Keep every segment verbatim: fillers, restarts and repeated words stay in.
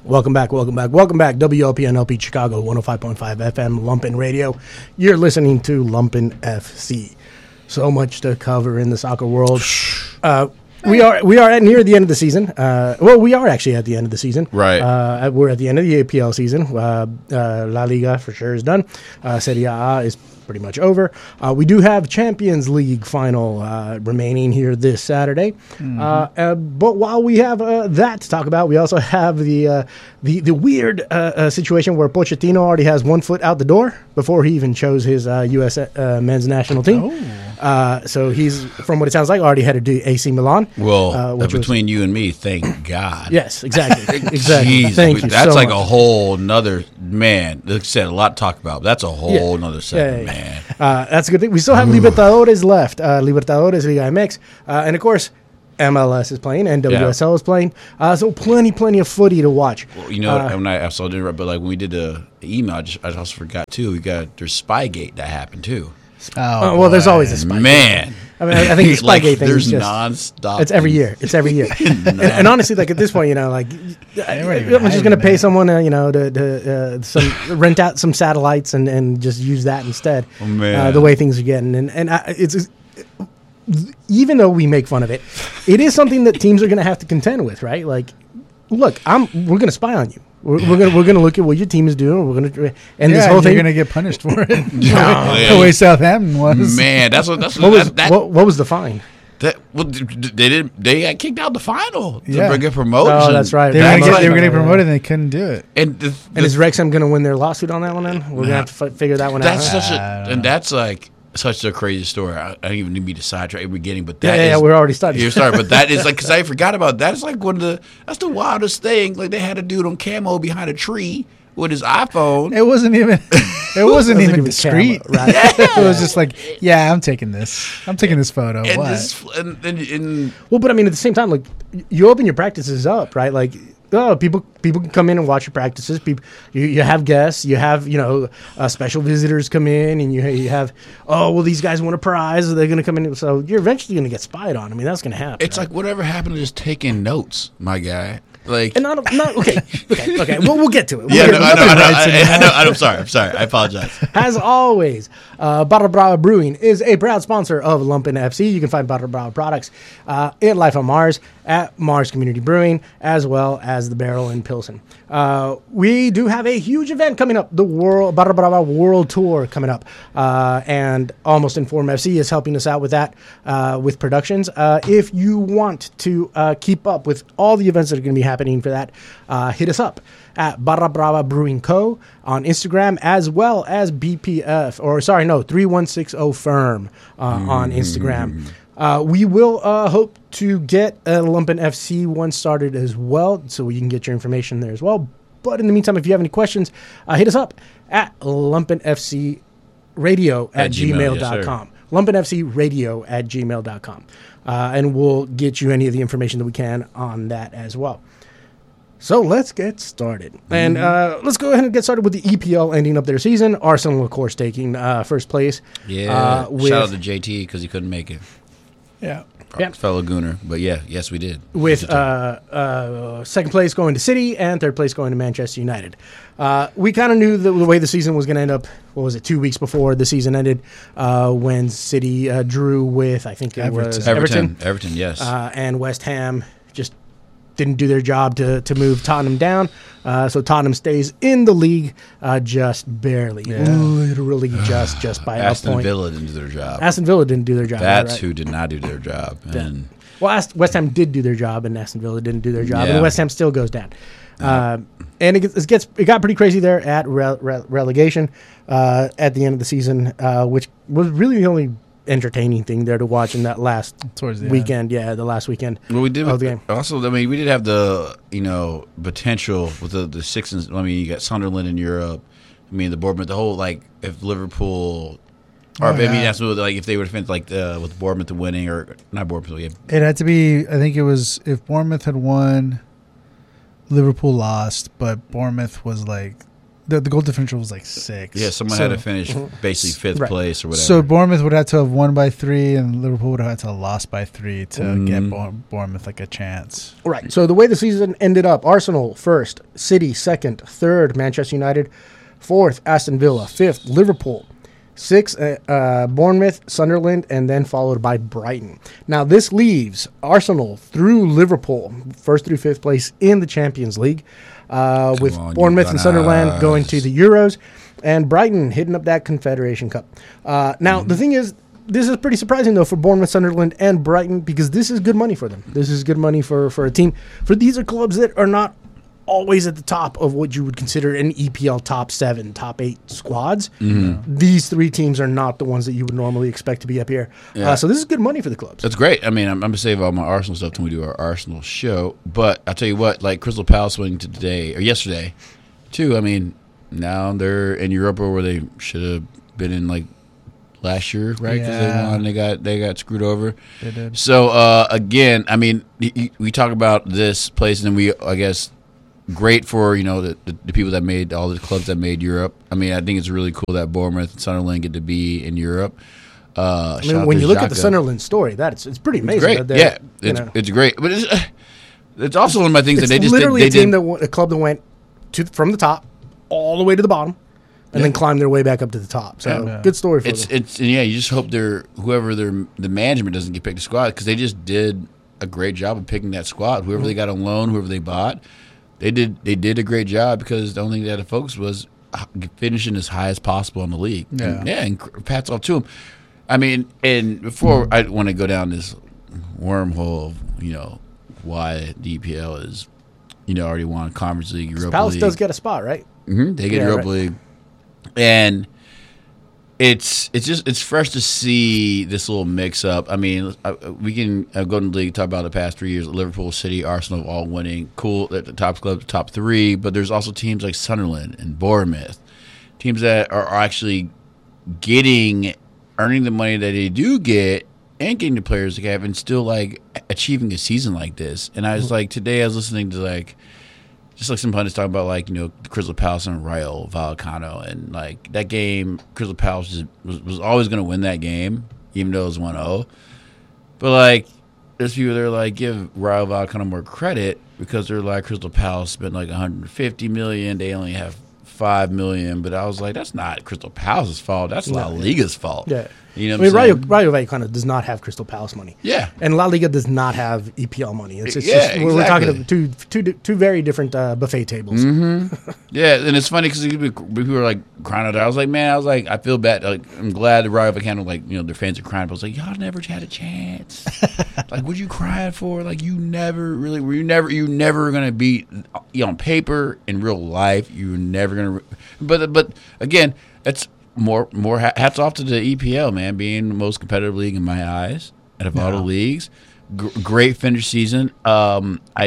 Welcome back, welcome back, welcome back. W L P N L P Chicago, one oh five point five F M, Lumpen Radio. You're listening to Lumpen F C. So much to cover in the soccer world. Uh, we are we are at near the end of the season. Uh, well, we are actually at the end of the season. Right. Uh, we're at the end of the A P L season. Uh, uh, La Liga for sure is done. Uh, Serie A is pretty much over. Uh, we do have Champions League final uh, remaining here this Saturday. Mm-hmm. Uh, uh, but while we have uh, that to talk about, we also have the uh, the the weird uh, uh, situation where Pochettino already has one foot out the door before he even chose his uh, U S uh, men's national team. Oh. Uh, so he's, from what it sounds like, already headed to A C Milan. Well, uh, uh, between was, you and me, thank God. Yes, exactly. exactly. Jeez, thank you that's so like much. a whole nother, man, like I said, a lot to talk about. That's a whole Yeah. nother segment, Yeah, yeah, man. yeah. Uh, that's a good thing. We still have Libertadores left. Uh, Libertadores, Liga M X. Uh, and, of course, M L S is playing and W S L yeah. is playing. Uh, so plenty, plenty of footy to watch. Well, you know, uh, I'm not, I saw it, but like when we did the email, I, just, I also forgot, too, we got, there's Spygate that happened, too. Oh, uh, well, there's always a Spygate. Man. I mean, I think the Spygate like, thing there's is just nonstop. It's every year. It's every year. and, and honestly, like at this point, you know, like I'm just going to pay someone, uh, you know, to, to uh, some rent out some satellites and, and just use that instead. Oh, man. Uh, the way things are getting, and and I, it's, it's even though we make fun of it, it is something that teams are going to have to contend with, right? Like, look, I'm we're going to spy on you. We're, we're gonna we're gonna look at what your team is doing. We're gonna and yeah, this whole you're thing. You're gonna get punished for it. yeah. The way Southampton was. Man, that's what that's what, what was. That, that, what, what was the fine? That well, they did. They got kicked out the final yeah. to get promotion. Oh, that's right. They were That's gonna get, right. they were gonna get promoted, and they couldn't do it. And the, the, And is Wrexham gonna win their lawsuit on that one? Then we're gonna have to f- figure that one that's out. That's such a and that's like. Such a crazy story. I, I don't even need to be the sidetrack at the beginning, but that yeah, yeah, is, yeah, we're already starting. You're sorry, but that is like because I forgot about that. It's like one of the that's the wildest thing. Like they had a dude on camo behind a tree with his iPhone. It wasn't even. It wasn't it even was discreet. Camera, right? Yeah. It was just like, yeah, I'm taking this. I'm taking this photo. And what? This, and, and, and well, but I mean, at the same time, like you open your practices up, right? Like. Oh, people people can come in and watch your practices. People, you, you have guests. You have you know uh, special visitors come in, and you you have oh well these guys want a prize. Or they're going to come in, so you're eventually going to get spied on. I mean that's going to happen. It's right? like whatever happened to just taking notes, my guy. Like and not, not okay okay okay. Well, we'll get to it. We'll yeah, get no, to I it. know, I know, I, I know, I know. I'm sorry. I'm sorry. I apologize. As always, uh, Barra Brava Brewing is a proud sponsor of Lumpen F C. You can find Barra Brava products uh, in Life on Mars at Mars Community Brewing, as well as the Barrel in Pilsen. Uh, we do have a huge event coming up, the World Barra Brava World Tour coming up, uh, and Almost Informed F C is helping us out with that, uh, with productions. Uh, if you want to uh, keep up with all the events that are going to be happening for that, uh, hit us up at Barra Brava Brewing Co. on Instagram, as well as B P F, or sorry, no, three one six zero Firm uh, mm. on Instagram. Uh, we will uh, hope to get a Lumpen F C one started as well, so you can get your information there as well. But in the meantime, if you have any questions, uh, hit us up at lumpenfcradio at, at gmail dot com. Yes, lumpenfcradio at gmail dot com. Uh, and we'll get you any of the information that we can on that as well. So let's get started. Mm-hmm. And uh, let's go ahead and get started with the E P L ending up their season. Arsenal, of course, taking uh, first place. Yeah. Uh, with, Shout out to J T because he couldn't make it. Yeah. Yeah. Fellow Gooner. But yeah, yes, we did. With uh, uh, second place going to City and third place going to Manchester United. Uh, we kind of knew the, the way the season was going to end up, what was it, two weeks before the season ended, uh, when City uh, drew with, I think it Everton. was Everton. Everton. Everton, yes. Uh, and West Ham just didn't do their job to, to move Tottenham down. Uh, so Tottenham stays in the league uh, just barely. Yeah. Literally just, just by a Aston point. Villa didn't do their job. Aston Villa didn't do their job. That's right? who did not do their job. And Well, Ast- West Ham did do their job, and Aston Villa didn't do their job, Yeah. and West Ham still goes down. Uh, and it gets, it gets it got pretty crazy there at re- re- relegation uh, at the end of the season, uh, which was really the only entertaining thing there to watch in that last Towards the weekend. Yeah, the last weekend. well, we did of the game. also. I mean, we did have the you know potential with the the six. And, I mean, you got Sunderland in Europe. I mean, the Bournemouth, the whole like if Liverpool. Or Oh, I mean, yeah. that's what, like if they would have like the with Bournemouth winning or not Bournemouth. Yeah. It had to be. I think it was if Bournemouth had won, Liverpool lost, but Bournemouth was like the, the goal differential was like six. Yeah, someone So- had to finish basically fifth Right. place or whatever. So Bournemouth would have to have won by three, and Liverpool would have had to have lost by three to Mm. get Bour- Bournemouth like a chance. Right. So the way the season ended up: Arsenal first, City second, third, Manchester United fourth, Aston Villa fifth, Liverpool sixth, uh, uh, Bournemouth, Sunderland, and then followed by Brighton. Now this leaves Arsenal through Liverpool, first through fifth place in the Champions League, uh, with on, you Bournemouth and Sunderland Gunners. going to the Euros, and Brighton hitting up that Confederation Cup. Uh, now Mm-hmm. the thing is. This is pretty surprising, though, for Bournemouth, Sunderland, and Brighton, because this is good money for them. This is good money for, for a team. For these are clubs that are not always at the top of what you would consider an E P L top seven, top eight squads. Mm-hmm. These three teams are not the ones that you would normally expect to be up here. Yeah. Uh, so this is good money for the clubs. That's great. I mean, I'm, I'm going to save all my Arsenal stuff when we do our Arsenal show. But I'll tell you what, like Crystal Palace winning to today, or yesterday, too, I mean, now they're in Europa where they should have been in, like, last year, right? Because Yeah. they won, they got they got screwed over. They did. So uh, again, I mean, y- y- we talk about this place, and we, I guess, great for you know the, the, the people that made all the clubs that made Europe. I mean, I think it's really cool that Bournemouth and Sunderland get to be in Europe. Uh, I mean, when you look at the Sunderland story, that's it's pretty amazing. great, that they're, yeah, you it's know, it's great, but it's it's also one of my things it's that they just did, literally they a team did. that went, a club that went to from the top all the way to the bottom, and Yeah. then climbed their way back up to the top. So Yeah. good story for It's them. it's and yeah. You just hope they're whoever their the management doesn't get picked to squad because they just did a great job of picking that squad. Whoever they got on loan, whoever they bought, they did they did a great job because the only thing they had to focus was finishing as high as possible in the league. Yeah. and, yeah, and cr- pats off to them. I mean, and before I want to go down this wormhole of you know why the E P L is you know already won Conference League, Europa Palace League. does get a spot, right? Mm-hmm. They get Yeah, Europa right. League, and it's it's just it's fresh to see this little mix up. I mean, uh, we can uh, go to the league talk about the past three years. Liverpool, City, Arsenal all winning. Cool at the top club, top three. But there's also teams like Sunderland and Bournemouth, teams that are actually getting earning the money that they do get and getting the players they have and still like achieving a season like this. And I was like today I was listening to like. Just like some pundits talking about, like, you know, Crystal Palace and Rayo Vallecano. And, like, that game, Crystal Palace just was, was always going to win that game, even though it was one oh. But, like, there's people that are like, give Rayo Vallecano more credit because they're like, Crystal Palace spent, like, one hundred fifty million dollars. They only have five million dollars. But I was like, that's not Crystal Palace's fault. That's La No. Liga's fault. Yeah. You know I what mean, I'm Rayo, saying? Rayo Vallecano does not have Crystal Palace money. Yeah. And La Liga does not have E P L money. It's, it's Yeah, just, we're, we're talking exactly. about two, two, two very different uh, buffet tables. Yeah, and it's funny because people were like crying out there. I was like, man, I was like, I feel bad. Like, I'm glad the Rayo Vallecano, like, you know, their fans are crying. But I was like, y'all never had a chance. Like, what you crying for? Like, you never really, were you never, you never gonna beat you know, on paper in real life. You were never gonna. But but again, that's more more hats off to the E P L, man, being the most competitive league in my eyes out of all the leagues. G- great finish season. Um, I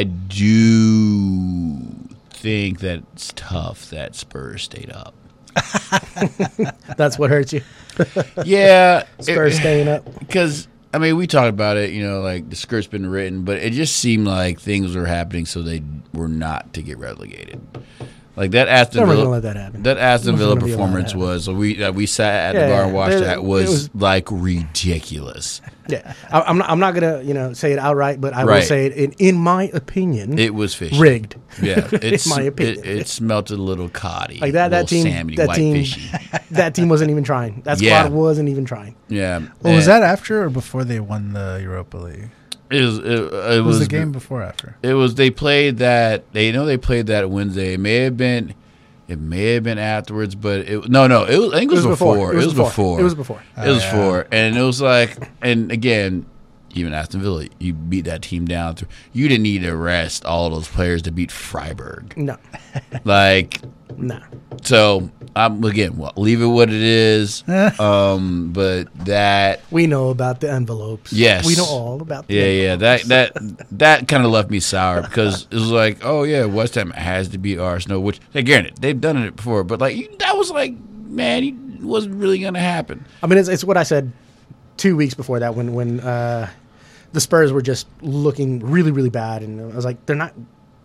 do think that it's tough that Spurs stayed up. That's what hurts you. Yeah, Spurs staying up. because I mean we talked about it. You know, like the script's been written, but it just seemed like things were happening so they were not to get relegated. Like that Aston Never Villa, gonna let that happen. that Aston Never Villa gonna be allowed to performance happen. was. So we uh, we sat at Yeah, the bar yeah. and watched It- that. it Was, was- like ridiculous. Yeah, I, I'm not. I'm not gonna, you know, say it outright, but I will Right. say it in, in my opinion. It was fishy. rigged. Yeah, it's my opinion. It, it smelled a little coddy, Like that. That little team. salmony, that white team. fishy. That team wasn't even trying. That squad Yeah. wasn't even trying. Yeah. Well, was and that after or before they won the Europa League? It was. It, it What was was the game before or after? It was. They played that. They know they played that Wednesday. It may have been. It may have been afterwards, but it no, no. It was. I think it was, before. It was before. It was before. It was Oh, yeah. before, and it was like, and again, even Aston Villa, you beat that team down. Through, you didn't need to rest all those players to beat Freiburg. No, Like, no. so I'm again, well, leave it what it is. um, but that. We know about the envelopes. Yes. we know all about. The Yeah, yeah, envelopes. that that that kind of left me sour because it was like, oh yeah, West Ham has to beat Arsenal, which hey, granted they've done it before, but like you, that was like, man, it wasn't really gonna happen. I mean, it's, it's what I said two weeks before that when when uh, the Spurs were just looking really, really bad, and I was like, they're not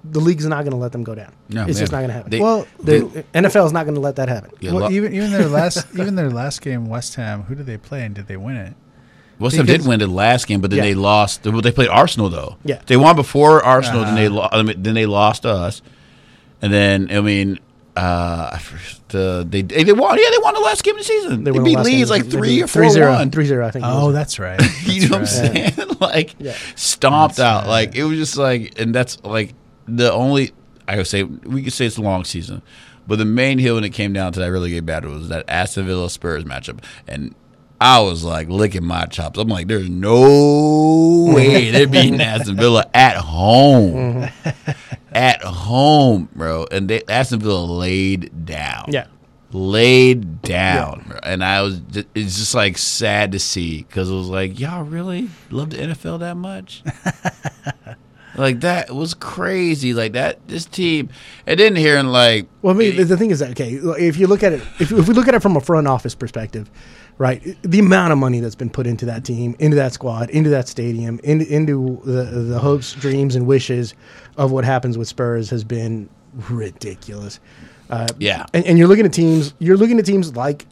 the league's not going to let them go down. No, it's just man. not going to happen. They- Well, the N F L is not going to let that happen. Yeah, well, lo- even even their last even their last game, West Ham. Who did they play and did they win it? West Ham did because- win the last game, but then Yeah. they lost. Well, they played Arsenal though. Yeah. they won before Arsenal. Then they Uh-huh. lo- I mean, then they lost to us, and then I mean, uh, I forget the they they won. Yeah, they won the last game of the season. They, won the beat last Leeds game. like They three beat or four three zero. one. three zero, I think. it Oh, was. that's right. You know what I'm That's right. saying? like Yeah. stomped That's out. right. Like it was just like, and that's like the only I would say we could say it's a long season, but the main hill when it came down to that really good battle was that Aston Villa Spurs matchup, and I was like licking my chops. I'm like, there's no way they're beating Aston Villa at home, at home, bro. And they, Aston Villa laid down. Yeah. Laid down, bro. And I was, ju- it's just like sad to see because it was like, y'all really love the N F L that much? Like that was crazy. Like that, this team, and then hearing like, Well, I mean, the thing is that, okay, if you look at it, if, if we look at it from a front office perspective, right, the amount of money that's been put into that team, into that squad, into that stadium, into, into the, the hopes, dreams, and wishes of what happens with Spurs has been ridiculous. Uh, yeah, and, and you're looking at teams, you're looking at teams like